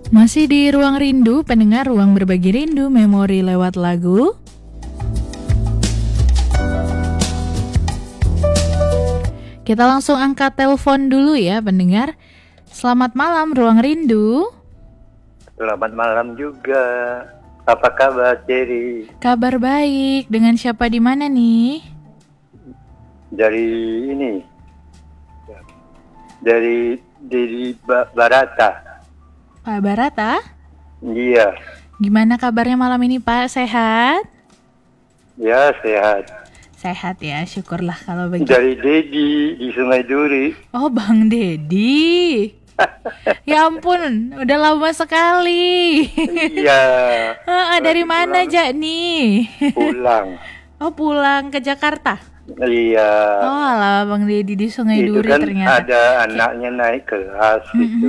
Masih di Ruang Rindu, pendengar, ruang berbagi rindu, memori lewat lagu. Kita langsung angkat telepon dulu ya pendengar. Selamat malam Ruang Rindu. Selamat malam juga. Apa kabar, Cherry? Kabar baik. Dengan siapa di mana nih? Dari Barata. Pak Barata? Iya. Gimana kabarnya malam ini Pak? Sehat? Ya, sehat. Sehat ya, syukurlah kalau begitu. Dari Dedi di Sungai Duri. Oh, Bang Dedi. Ya ampun, udah lama sekali. Iya. Dari mana Jak nih? Pulang. Oh, pulang ke Jakarta. Iya. Oh, alah Bang Dedi di Sungai Itu Duri kan ternyata. ada anaknya naik kelas gitu.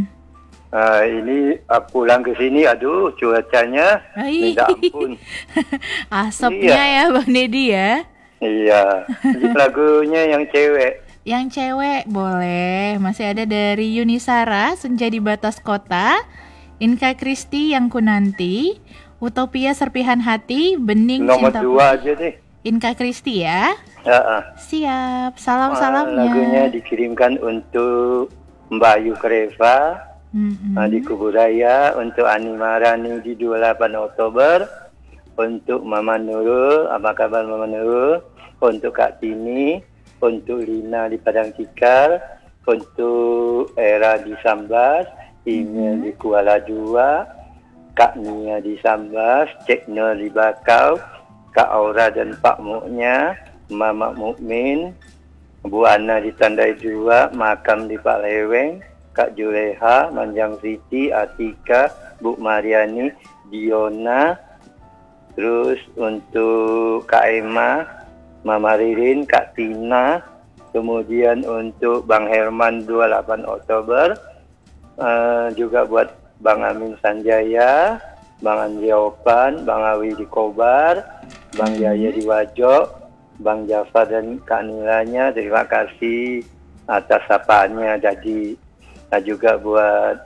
Ini pulang ke sini, aduh cuacanya minta ampun. Asapnya Iya. ya Bang Dedi ya. Iya. Lagunya yang cewek. Yang cewek boleh. Masih ada dari Yunisara, Senja di Batas Kota, Inka Kristi Yang Ku Nanti, Utopia Serpihan Hati, Bening Nomor Cinta 2 aja deh. Inka Kristi ya. Siap. Salam-salamnya. Lagunya dikirimkan untuk Mbak Ayu Kreva di Kuburaya, untuk Ani Marani di 28 Oktober, untuk Mama Nurul, apa kabar Mama Nurul, untuk Kak Tini, untuk Lina di Padang Tikar, untuk Era di Sambas, Email di Kuala Dua, Kak Nia di Sambas, Cek Nur di Bakau, Kak Aura dan Pak Muknya, Mama Mukmin, Bu Ana di Tandai Dua, Makam di Pak Leweng, Kak Juleha, Manjang Siti, Atika, Bu Mariani, Diona, terus untuk Kak Emma, Mama Ririn, Kak Tina, kemudian untuk Bang Herman 28 Oktober, juga buat Bang Amin Sanjaya, Bang Andri Opan, Bang Awi di Kobar, Bang Yaya di Wajo, Bang Jafar dan Kak Nilanya, terima kasih atas sapaannya tadi. Juga buat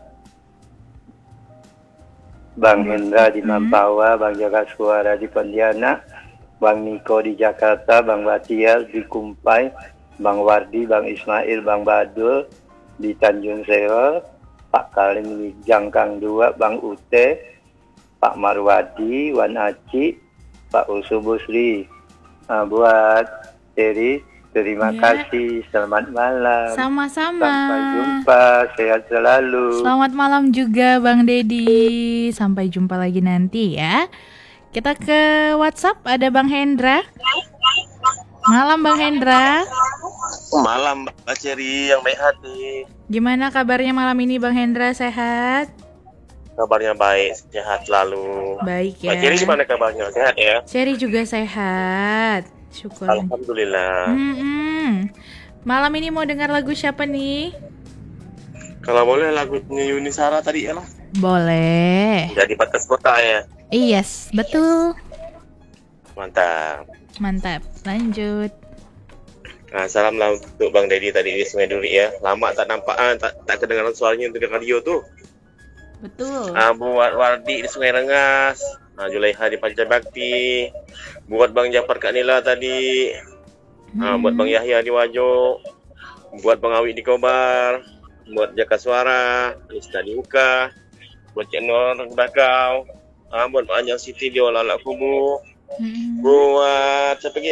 Bang Hendra di Mampawa, Bang Jaga Suara di Pontianak, Bang Niko di Jakarta, Bang Batiar di Kumpai, Bang Wardi, Bang Ismail, Bang Badul di Tanjung Seor, Pak Kalim di Jangkang 2, Bang Ute, Pak Marwadi, Wan Aci, Pak Usubusri. Buat Terry, terima kasih. Selamat malam. Sama-sama. Sampai jumpa. Sehat selalu. Selamat malam juga Bang Dedi. Sampai jumpa lagi nanti ya. Kita ke WhatsApp, ada Bang Hendra. Malam Bang Hendra. Malam Mbak Cherry yang baik hati. Gimana kabarnya malam ini Bang Hendra, sehat? Kabarnya baik, sehat selalu. Baik ya. Mbak Cherry gimana kabarnya? Sehat ya? Cherry juga sehat. Syukur. Alhamdulillah. Malam ini mau dengar lagu siapa nih? Kalau boleh lagunya Yunisara tadi ya lah. Boleh. Jadi Batas Kota ya. Yes, betul. Mantap. Lanjut. Nah, salam lah untuk Bang Dedi tadi di Sungai Duri ya. Lama tak nampak, tak kedengaran suaranya untuk radio tuh. Betul. Buat Wardi di Sungai Rengas, Julaiha di Panca Bakti, buat Bang Jafar Kak Nila tadi, buat Bang Yahya di Wajo, buat Bang Awi di Kobar, buat Jaka Suara, Lista di Uka, buat Cik Nur di Bakau, buat Pak Anjang Siti di Olalak Kubu, buat siapa lagi?